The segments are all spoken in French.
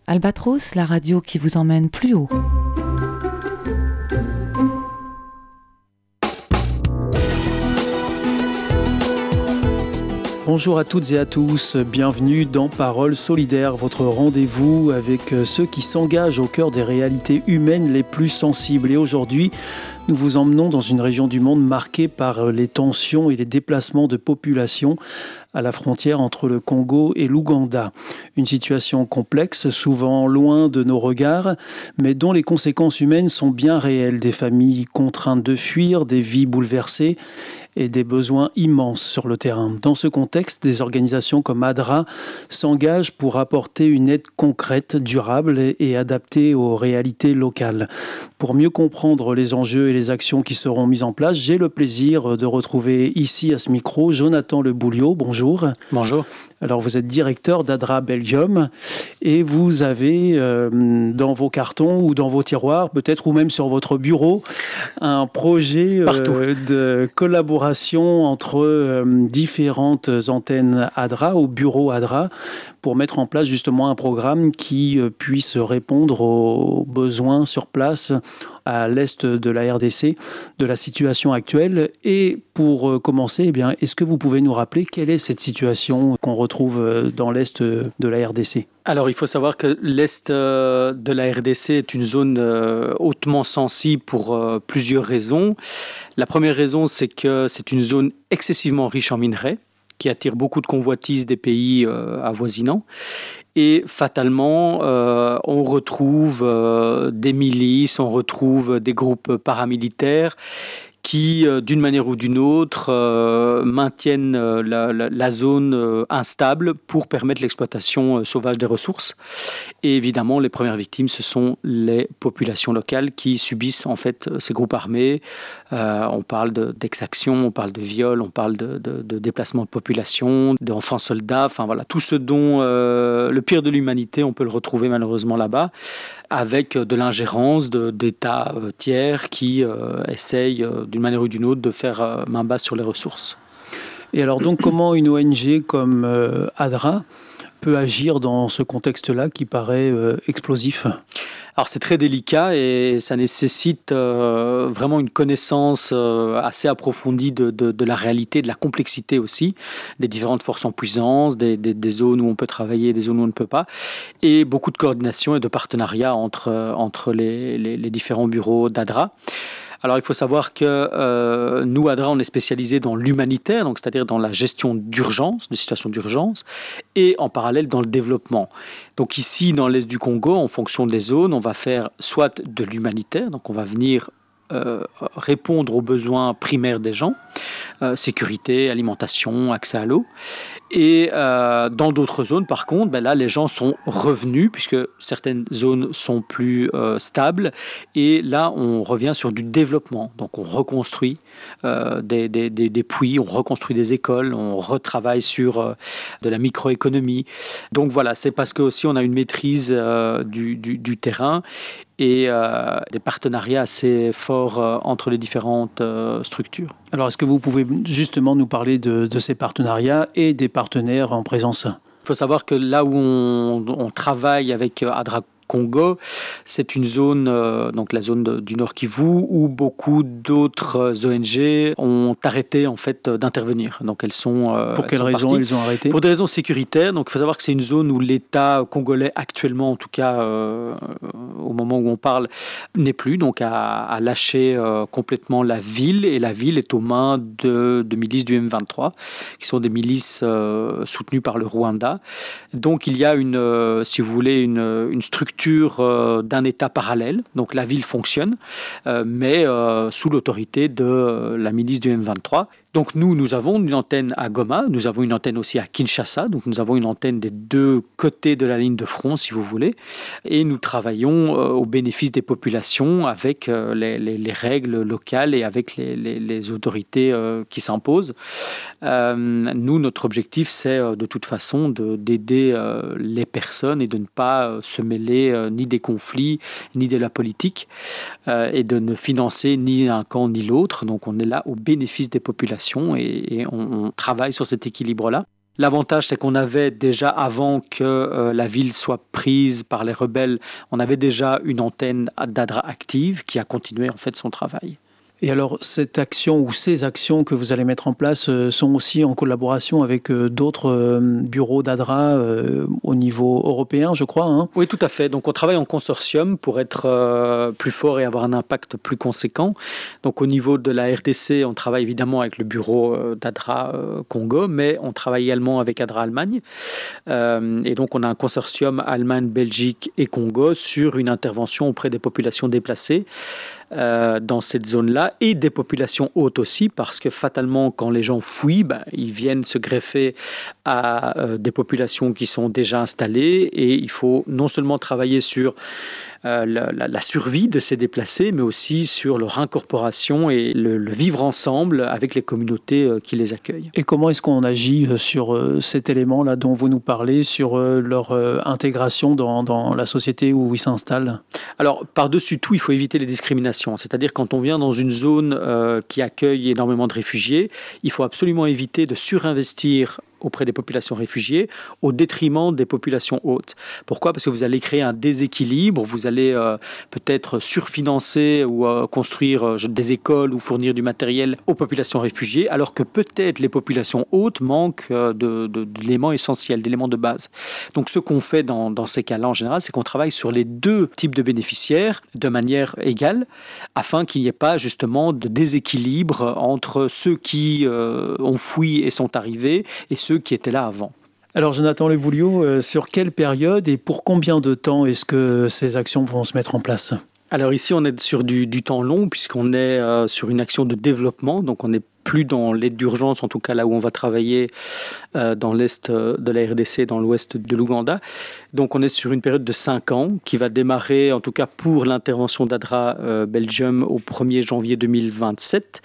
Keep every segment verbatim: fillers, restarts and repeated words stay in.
Albatros, la radio qui vous emmène plus haut. Bonjour à toutes et à tous, bienvenue dans Paroles solidaires, votre rendez-vous avec ceux qui s'engagent au cœur des réalités humaines les plus sensibles. Et aujourd'hui, nous vous emmenons dans une région du monde marquée par les tensions et les déplacements de population à la frontière entre le Congo et l'Ouganda. Une situation complexe, souvent loin de nos regards, mais dont les conséquences humaines sont bien réelles. Des familles contraintes de fuir, des vies bouleversées et des besoins immenses sur le terrain. Dans ce contexte, des organisations comme ADRA s'engagent pour apporter une aide concrète, durable et adaptée aux réalités locales. Pour mieux comprendre les enjeux et les actions qui seront mises en place, j'ai le plaisir de retrouver ici à ce micro Jonathan Le Bouliot. Bonjour. Bonjour. Alors vous êtes directeur d'ADRA Belgium et vous avez euh, dans vos cartons ou dans vos tiroirs, peut-être ou même sur votre bureau, un projet euh, de collaboration entre euh, différentes antennes ADRA ou bureaux ADRA pour mettre en place justement un programme qui euh, puisse répondre aux besoins sur place à l'est de la R D C, de la situation actuelle. Et pour commencer, eh bien, est-ce que vous pouvez nous rappeler quelle est cette situation qu'on retrouve dans l'est de la R D C ? Alors, il faut savoir que l'est de la R D C est une zone hautement sensible pour plusieurs raisons. La première raison, c'est que c'est une zone excessivement riche en minerais, qui attire beaucoup de convoitises des pays avoisinants. Et fatalement, euh, on retrouve euh, des milices, on retrouve des groupes paramilitaires qui, euh, d'une manière ou d'une autre, euh, maintiennent euh, la, la, la zone euh, instable pour permettre l'exploitation euh, sauvage des ressources. Et évidemment, les premières victimes, ce sont les populations locales qui subissent en fait ces groupes armés. Euh, on parle de, d'exactions, on parle de viols, on parle de, de, de déplacement de population, d'enfants soldats, enfin voilà, tout ce dont euh, le pire de l'humanité, on peut le retrouver malheureusement là-bas, avec de l'ingérence de, d'États euh, tiers qui euh, essayent euh, d'une manière ou d'une autre de faire euh, main basse sur les ressources. Et alors donc comment une O N G comme euh, ADRA peut agir dans ce contexte-là qui paraît euh, explosif ? Alors c'est très délicat et ça nécessite euh, vraiment une connaissance euh, assez approfondie de, de, de la réalité, de la complexité aussi, des différentes forces en puissance, des, des, des zones où on peut travailler, des zones où on ne peut pas, et beaucoup de coordination et de partenariat entre, entre les, les, les différents bureaux d'ADRA. Alors, il faut savoir que euh, nous, ADRA, on est spécialisé dans l'humanitaire, donc c'est-à-dire dans la gestion d'urgence, de situations d'urgence, et en parallèle dans le développement. Donc ici, dans l'est du Congo, en fonction des zones, on va faire soit de l'humanitaire, donc on va venir euh, répondre aux besoins primaires des gens, euh, sécurité, alimentation, accès à l'eau. Et euh, dans d'autres zones, par contre, ben là, les gens sont revenus, puisque certaines zones sont plus euh, stables. Et là, on revient sur du développement. Donc, on reconstruit euh, des, des, des, des puits, on reconstruit des écoles, on retravaille sur euh, de la microéconomie. Donc, voilà, c'est parce que aussi on a une maîtrise euh, du, du, du terrain et euh, des partenariats assez forts euh, entre les différentes euh, structures. Alors, est-ce que vous pouvez justement nous parler de, de ces partenariats et des partenaires en présence ? Il faut savoir que là où on, on travaille avec ADRA Congo, c'est une zone, euh, donc la zone de, du Nord Kivu, où beaucoup d'autres O N G ont arrêté en fait d'intervenir. Donc elles sont euh, pour quelles raisons parties. Ils ont arrêté ? Pour des raisons sécuritaires. Donc il faut savoir que c'est une zone où l'État congolais actuellement, en tout cas euh, au moment où on parle, n'est plus, donc a, a lâché euh, complètement la ville, et la ville est aux mains de, de milices du M vingt-trois, qui sont des milices euh, soutenues par le Rwanda. Donc il y a une, euh, si vous voulez, une, une structure d'un État parallèle. Donc la ville fonctionne, euh, mais euh, sous l'autorité de euh, la milice du M vingt-trois. Donc nous, nous avons une antenne à Goma, nous avons une antenne aussi à Kinshasa, donc nous avons une antenne des deux côtés de la ligne de front, si vous voulez, et nous travaillons euh, au bénéfice des populations avec euh, les, les, les règles locales et avec les, les, les autorités euh, qui s'imposent. Euh, nous, notre objectif, c'est euh, de toute façon de, d'aider euh, les personnes et de ne pas euh, se mêler euh, ni des conflits, ni de la politique, euh, et de ne financer ni un camp ni l'autre. Donc on est là au bénéfice des populations. Et, et on, on travaille sur cet équilibre-là. L'avantage, c'est qu'on avait déjà, avant que euh, la ville soit prise par les rebelles, on avait déjà une antenne d'Adra active qui a continué en fait son travail. Et alors, cette action ou ces actions que vous allez mettre en place euh, sont aussi en collaboration avec euh, d'autres euh, bureaux d'Adra euh, au niveau européen, je crois, hein ? Oui, tout à fait. Donc, on travaille en consortium pour être euh, plus fort et avoir un impact plus conséquent. Donc, au niveau de la R D C, on travaille évidemment avec le bureau euh, d'Adra euh, Congo, mais on travaille également avec Adra Allemagne. Euh, et donc, on a un consortium Allemagne, Belgique et Congo sur une intervention auprès des populations déplacées. Euh, dans cette zone-là, et des populations hautes aussi, parce que fatalement, quand les gens fuient, ben, ils viennent se greffer à euh, des populations qui sont déjà installées, et il faut non seulement travailler sur euh, la, la, la survie de ces déplacés, mais aussi sur leur incorporation et le, le vivre ensemble avec les communautés euh, qui les accueillent. Et comment est-ce qu'on agit sur euh, cet élément-là dont vous nous parlez, sur euh, leur euh, intégration dans, dans la société où ils s'installent ? Alors, par-dessus tout, il faut éviter les discriminations. C'est-à-dire, quand on vient dans une zone euh, qui accueille énormément de réfugiés, il faut absolument éviter de surinvestir auprès des populations réfugiées au détriment des populations hautes. Pourquoi ? Parce que vous allez créer un déséquilibre, vous allez euh, peut-être surfinancer ou euh, construire euh, des écoles ou fournir du matériel aux populations réfugiées, alors que peut-être les populations hautes manquent euh, de, de, d'éléments essentiels, d'éléments de base. Donc ce qu'on fait dans, dans ces cas-là en général, c'est qu'on travaille sur les deux types de bénéficiaires de manière égale, afin qu'il n'y ait pas justement de déséquilibre entre ceux qui euh, ont fui et sont arrivés et ceux qui étaient là avant. Alors Jonathan Le Bouliot, euh, sur quelle période et pour combien de temps est-ce que ces actions vont se mettre en place ? Alors ici, on est sur du, du temps long, puisqu'on est euh, sur une action de développement, donc on n'est plus dans l'aide d'urgence, en tout cas là où on va travailler euh, dans l'est de la R D C, dans l'ouest de l'Ouganda. Donc on est sur une période de cinq ans qui va démarrer, en tout cas pour l'intervention d'Adra euh, Belgium, au premier janvier deux mille vingt-sept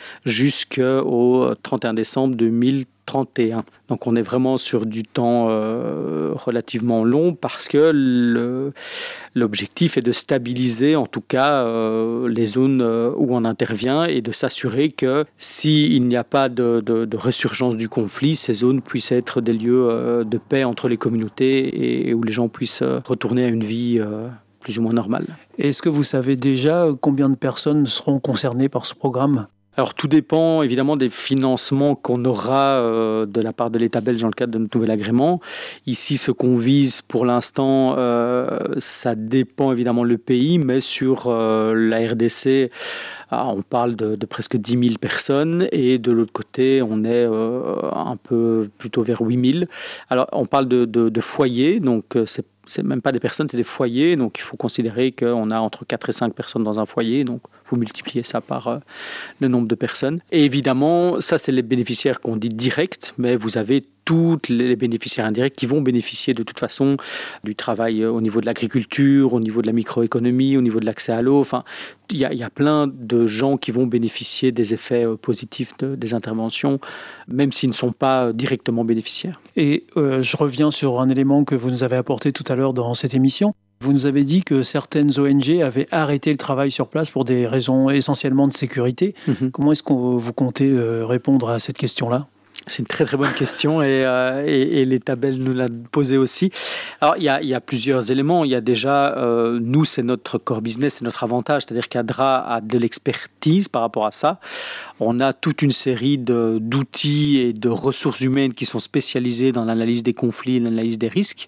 jusqu'au trente et un décembre deux mille trente et un. Donc on est vraiment sur du temps euh, relativement long, parce que le, l'objectif est de stabiliser en tout cas euh, les zones euh, où on intervient, et de s'assurer que s'il n'y a pas de, de, de résurgence du conflit, ces zones puissent être des lieux euh, de paix entre les communautés, et, et où les gens puissent retourner à une vie euh, plus ou moins normale. Est-ce que vous savez déjà combien de personnes seront concernées par ce programme ? Alors tout dépend évidemment des financements qu'on aura euh, de la part de l'État belge dans le cadre de notre nouvel agrément. Ici, ce qu'on vise pour l'instant, euh, ça dépend évidemment le pays, mais sur euh, la R D C, ah, on parle de, de presque dix mille personnes, et de l'autre côté, on est euh, un peu plutôt vers huit mille. Alors on parle de, de, de foyers, donc c'est c'est même pas des personnes, c'est des foyers, donc il faut considérer qu'on a entre quatre et cinq personnes dans un foyer, donc vous multipliez ça par euh, le nombre de personnes. Et évidemment, ça c'est les bénéficiaires qu'on dit directs, mais vous avez tous les bénéficiaires indirects qui vont bénéficier de toute façon du travail au niveau de l'agriculture, au niveau de la microéconomie, au niveau de l'accès à l'eau. Enfin, il y a, il y a plein de gens qui vont bénéficier des effets positifs de, des interventions, même s'ils ne sont pas directement bénéficiaires. Et euh, je reviens sur un élément que vous nous avez apporté tout à l'heure dans cette émission. Vous nous avez dit que certaines O N G avaient arrêté le travail sur place pour des raisons essentiellement de sécurité. Mmh. Comment est-ce que vous comptez euh, répondre à cette question-là ? C'est une très très bonne question, et, euh, et, et l'État belge nous l'a posé aussi. Alors il y a, il y a plusieurs éléments. Il y a déjà, euh, nous c'est notre core business, c'est notre avantage, c'est-à-dire qu'Adra a de l'expertise par rapport à ça. On a toute une série de, d'outils et de ressources humaines qui sont spécialisées dans l'analyse des conflits, l'analyse des risques.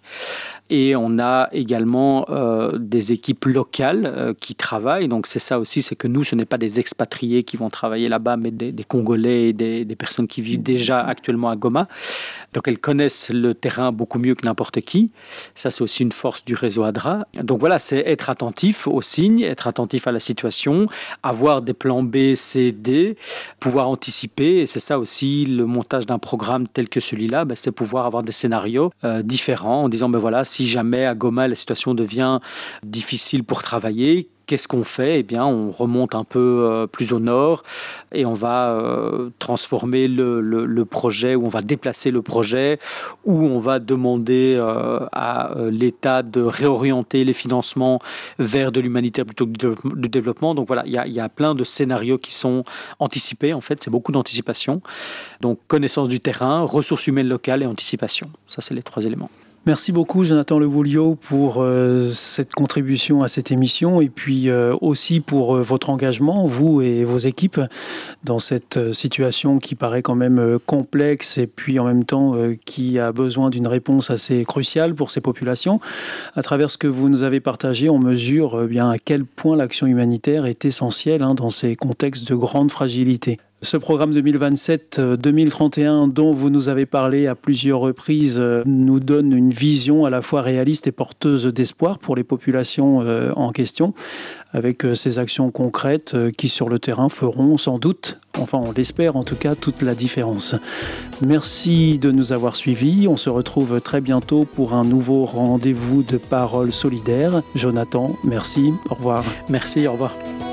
Et on a également euh, des équipes locales euh, qui travaillent. Donc c'est ça aussi, c'est que nous, ce n'est pas des expatriés qui vont travailler là-bas, mais des, des Congolais et des, des personnes qui vivent déjà actuellement à Goma. Donc elles connaissent le terrain beaucoup mieux que n'importe qui. Ça, c'est aussi une force du réseau Adra. Donc voilà, c'est être attentif aux signes, être attentif à la situation, avoir des plans B, C, D, pouvoir anticiper. Et c'est ça aussi, le montage d'un programme tel que celui-là, ben, c'est pouvoir avoir des scénarios euh, différents en disant, ben voilà, si jamais à Goma la situation devient difficile pour travailler, qu'est-ce qu'on fait ? Eh bien, on remonte un peu euh, plus au nord et on va euh, transformer le, le, le projet, ou on va déplacer le projet, ou on va demander euh, à euh, l'État de réorienter les financements vers de l'humanitaire plutôt que du, du développement. Donc voilà, il y a, il y a plein de scénarios qui sont anticipés. En fait, c'est beaucoup d'anticipation. Donc connaissance du terrain, ressources humaines locales et anticipation. Ça, c'est les trois éléments. Merci beaucoup Jonathan Le Bouliot pour euh, cette contribution à cette émission et puis euh, aussi pour euh, votre engagement, vous et vos équipes, dans cette euh, situation qui paraît quand même euh, complexe et puis en même temps euh, qui a besoin d'une réponse assez cruciale pour ces populations. À travers ce que vous nous avez partagé, on mesure euh, bien à quel point l'action humanitaire est essentielle hein, dans ces contextes de grande fragilité. Ce programme deux mille vingt-sept deux mille trente et un dont vous nous avez parlé à plusieurs reprises nous donne une vision à la fois réaliste et porteuse d'espoir pour les populations en question, avec ces actions concrètes qui sur le terrain feront sans doute, enfin on l'espère en tout cas, toute la différence. Merci de nous avoir suivis. On se retrouve très bientôt pour un nouveau rendez-vous de Paroles solidaires. Jonathan, merci. Au revoir. Merci, au revoir.